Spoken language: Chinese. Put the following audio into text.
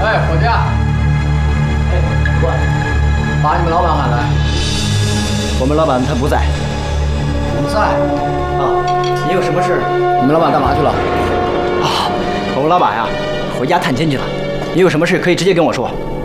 伙计。哎，过来，把你们老板喊来。 我们老板他不在。 不在？ 啊，你有什么事？ 你们老板干嘛去了？ 啊，我们老板呀，回家探亲去了。你有什么事可以直接跟我说。